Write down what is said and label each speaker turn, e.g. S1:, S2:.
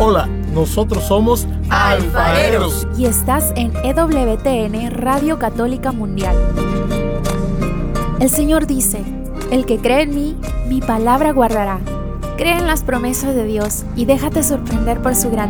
S1: Hola, nosotros somos Alfareros.
S2: Y estás en EWTN, Radio Católica Mundial. El Señor dice: el que cree en mí, mi palabra guardará. Cree en las promesas de Dios y déjate sorprender por su grandeza.